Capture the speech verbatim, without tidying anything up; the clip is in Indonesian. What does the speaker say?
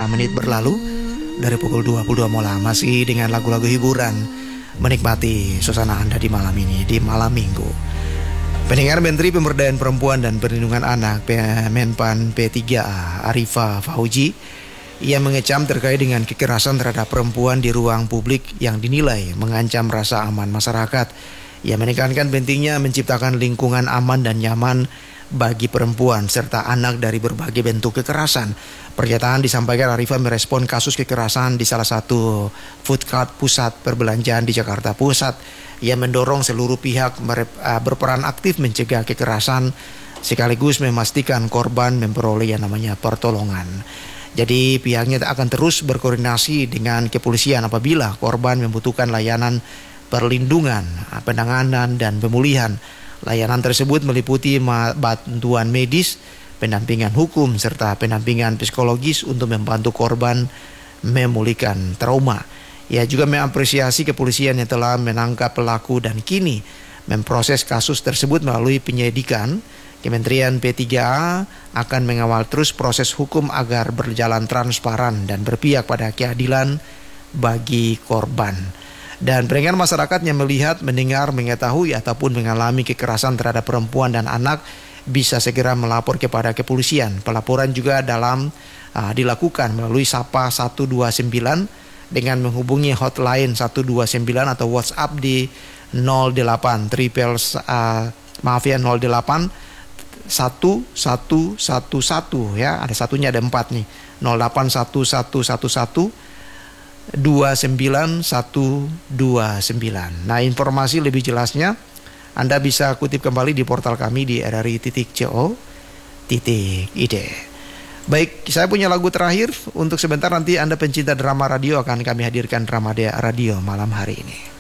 menit berlalu dari pukul dua puluh dua malam. Masih dengan lagu-lagu hiburan, menikmati suasana Anda di malam ini, di malam minggu. Pendengar, Menteri Pemberdayaan Perempuan dan Perlindungan Anak Menpan P tiga A Arifah Fauzi, ia mengecam terkait dengan kekerasan terhadap perempuan di ruang publik yang dinilai mengancam rasa aman masyarakat. Ia menekankan pentingnya menciptakan lingkungan aman dan nyaman bagi perempuan serta anak dari berbagai bentuk kekerasan. Pernyataan disampaikan Arifah merespon kasus kekerasan di salah satu food court pusat perbelanjaan di Jakarta Pusat. Ia mendorong seluruh pihak berperan aktif mencegah kekerasan sekaligus memastikan korban memperoleh yang namanya pertolongan. Jadi pihaknya akan terus berkoordinasi dengan kepolisian apabila korban membutuhkan layanan perlindungan, penanganan dan pemulihan. Layanan tersebut meliputi bantuan medis, pendampingan hukum, serta pendampingan psikologis untuk membantu korban memulihkan trauma. Ia juga mengapresiasi kepolisian yang telah menangkap pelaku dan kini memproses kasus tersebut melalui penyidikan. Kementerian P tiga A akan mengawal terus proses hukum agar berjalan transparan dan berpihak pada keadilan bagi korban. Dan pendengar, masyarakat yang melihat, mendengar, mengetahui ataupun mengalami kekerasan terhadap perempuan dan anak bisa segera melapor kepada kepolisian. Pelaporan juga dalam uh, dilakukan melalui Sapa satu dua sembilan dengan menghubungi hotline satu dua sembilan atau WhatsApp di nol delapan triple uh, maaf ya nol delapan satu satu satu satu ya, ada satunya, ada empat nih, nol delapan satu satu satu satu dua sembilan satu dua sembilan. Nah, informasi lebih jelasnya Anda bisa kutip kembali di portal kami di r r i titik co titik i d. Baik, saya punya lagu terakhir untuk sebentar, nanti Anda pencinta drama radio akan kami hadirkan drama radio malam hari ini.